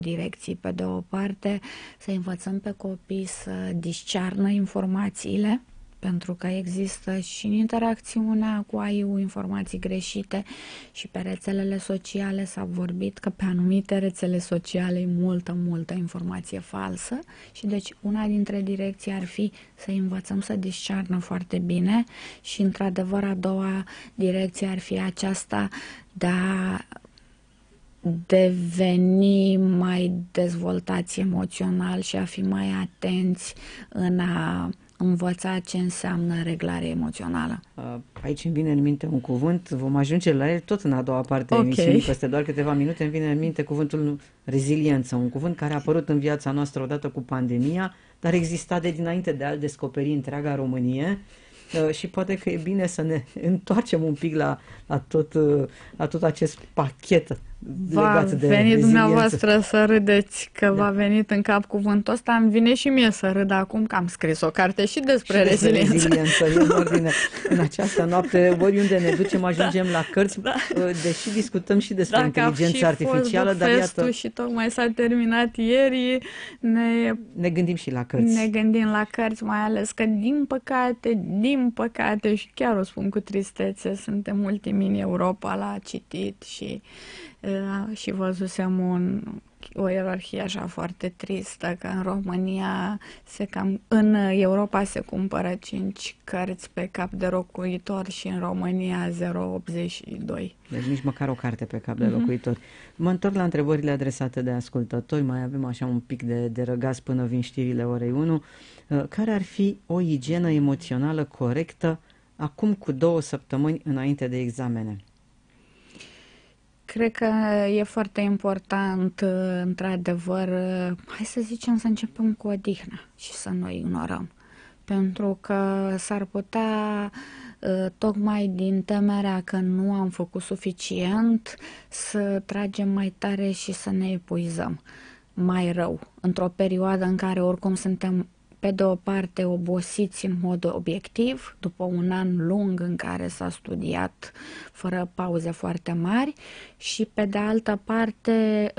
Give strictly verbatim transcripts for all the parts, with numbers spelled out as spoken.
direcții. Pe de o parte, să învățăm pe copii să discearnă informațiile, pentru că există și în interacțiunea cu A I-ul informații greșite și pe rețelele sociale s-a vorbit că pe anumite rețele sociale e multă, multă informație falsă și deci una dintre direcții ar fi să învățăm să discearnă foarte bine și într-adevăr a doua direcție ar fi aceasta de a deveni mai dezvoltați emoțional și a fi mai atenți în a învăța ce înseamnă reglare emoțională. Aici îmi vine în minte un cuvânt, vom ajunge la el tot în a doua parte a okay. emisiunii, peste doar câteva minute îmi vine în minte cuvântul reziliență, un cuvânt care a apărut în viața noastră odată cu pandemia, dar exista de dinainte de a-l descoperi întreaga Românie. Și poate că e bine să ne întoarcem un pic la, la, tot, la tot acest pachet legat de va veni reziliență. Dumneavoastră să râdeți că da. v-a venit în cap cuvântul ăsta, îmi vine și mie să râd acum că am scris o carte și despre și reziliență. reziliență. E în ordine. În această noapte, oriunde ne ducem, ajungem da. la cărți, da. deși discutăm și despre da, inteligența artificială, dar iată... și tocmai s-a terminat ieri, ne... ne gândim și la cărți. Ne gândim la cărți, mai ales că din păcate, din păcate, și chiar o spun cu tristețe, suntem ultimii în Europa la citit și și văzusem un, o ierarhie așa foarte tristă, că în România, se cam, în Europa se cumpără cinci cărți pe cap de locuitor și în România zero virgulă optzeci și doi. Deci nici măcar o carte pe cap de locuitor. Uh-huh. Mă întorc la întrebările adresate de ascultători, mai avem așa un pic de, de răgaz până vin știrile orei unu. Care ar fi o igienă emoțională corectă acum cu două săptămâni înainte de examene? Cred că e foarte important, într-adevăr, hai să zicem să începem cu odihnă și să nu ignorăm. Pentru că s-ar putea, tocmai din temerea că nu am făcut suficient, să tragem mai tare și să ne epuizăm mai rău. Într-o perioadă în care oricum suntem pe de o parte obosiți în mod obiectiv, după un an lung în care s-a studiat fără pauze foarte mari și pe de altă parte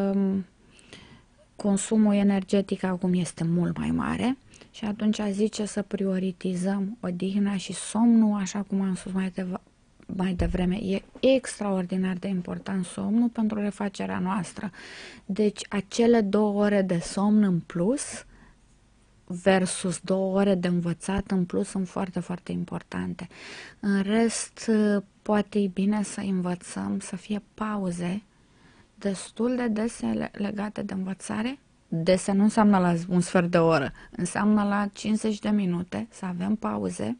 consumul energetic acum este mult mai mare și atunci zice să prioritizăm odihna și somnul, așa cum am spus mai devreme. mai devreme, e extraordinar de important somnul pentru refacerea noastră. Deci acele două ore de somn în plus versus două ore de învățat în plus sunt foarte, foarte importante. În rest, poate e bine să învățăm să fie pauze destul de dese legate de învățare. Dese nu înseamnă la un sfert de oră, înseamnă la cincizeci de minute să avem pauze.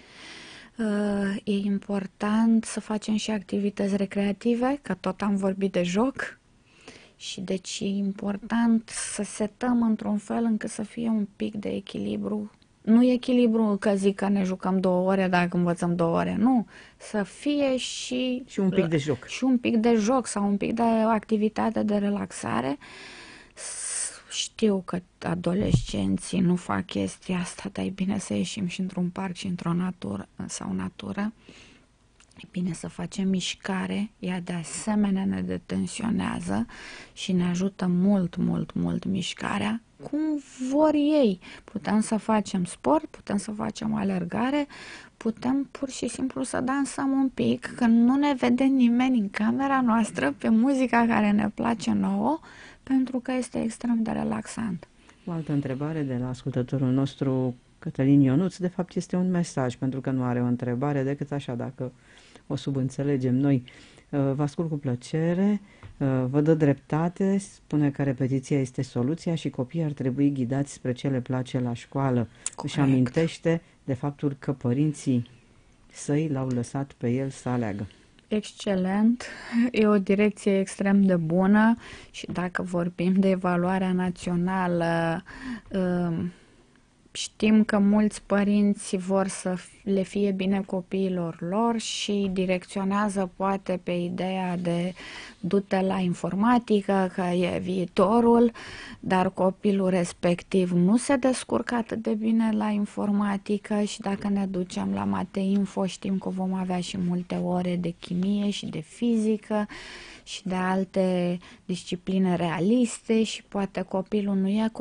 E important să facem și activități recreative, că tot am vorbit de joc. Și deci e important să setăm într-un fel încât să fie un pic de echilibru. Nu e echilibru că zic că ne jucăm două ore dacă învățăm două ore, nu. Să fie și... Și un pic de joc. Și un pic de joc sau un pic de activitate de relaxare. Știu că adolescenții nu fac chestia asta, dar e bine să ieșim și într-un parc și într-o natură sau natură. E bine să facem mișcare, ea de asemenea ne detensionează și ne ajută mult, mult, mult mișcarea. Cum vor ei. Putem să facem sport, putem să facem alergare, putem pur și simplu să dansăm un pic, că nu ne vede nimeni în camera noastră pe muzica care ne place nouă, pentru că este extrem de relaxant. O altă întrebare de la ascultătorul nostru, Cătălin Ionuț, de fapt este un mesaj, pentru că nu are o întrebare decât așa, dacă o subînțelegem noi. Vă ascult cu plăcere, vă dă dreptate, spune că repetiția este soluția și copiii ar trebui ghidați spre ce le place la școală. Își amintește de faptul că părinții săi l-au lăsat pe el să aleagă. Excelent, e o direcție extrem de bună și dacă vorbim de evaluarea națională, știm că mulți părinți vor să le fie bine copiilor lor și direcționează poate pe ideea de du-te la informatică, că e viitorul, dar copilul respectiv nu se descurcă atât de bine la informatică și dacă ne ducem la Mateinfo știm că vom avea și multe ore de chimie și de fizică și de alte discipline realiste și poate copilul nu e